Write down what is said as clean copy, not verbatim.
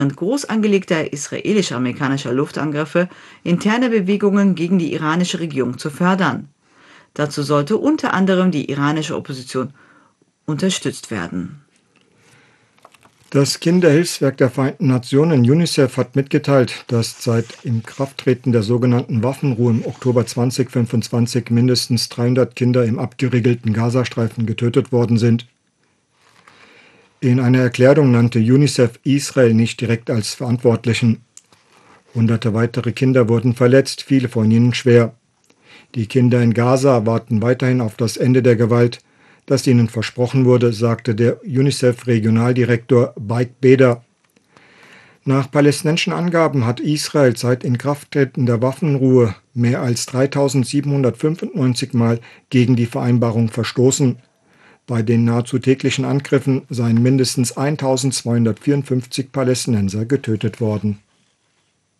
groß angelegter israelisch-amerikanischer Luftangriffe interne Bewegungen gegen die iranische Regierung zu fördern. Dazu sollte unter anderem die iranische Opposition unterstützt werden. Das Kinderhilfswerk der Vereinten Nationen UNICEF hat mitgeteilt, dass seit Inkrafttreten der sogenannten Waffenruhe im Oktober 2025 mindestens 300 Kinder im abgeriegelten Gazastreifen getötet worden sind. In einer Erklärung nannte UNICEF Israel nicht direkt als Verantwortlichen. Hunderte weitere Kinder wurden verletzt, viele von ihnen schwer. Die Kinder in Gaza warten weiterhin auf das Ende der Gewalt, das ihnen versprochen wurde, sagte der UNICEF-Regionaldirektor Baik Beda. Nach palästinensischen Angaben hat Israel seit Inkrafttreten der Waffenruhe mehr als 3795 Mal gegen die Vereinbarung verstoßen. Bei den nahezu täglichen Angriffen seien mindestens 1254 Palästinenser getötet worden.